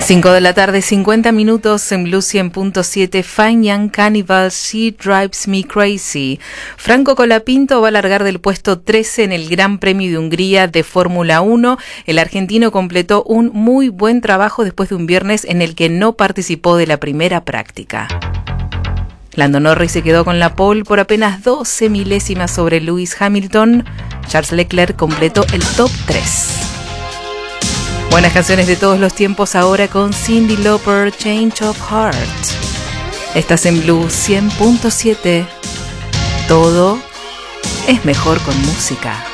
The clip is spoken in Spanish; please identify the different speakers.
Speaker 1: 5 de la tarde, 50 minutos en Blue 100.7. Fine Young Cannibal, She Drives Me Crazy. Franco Colapinto va a largar del puesto 13 en el Gran Premio de Hungría de Fórmula 1. El argentino completó un muy buen trabajo después de un viernes en el que no participó de la primera práctica. Lando Norris se quedó con la pole por apenas 12 milésimas sobre Lewis Hamilton. Charles Leclerc completó el top 3. Buenas canciones de todos los tiempos ahora con Cyndi Lauper, Change of Heart. Estás en Blue 100.7. Todo es mejor con música.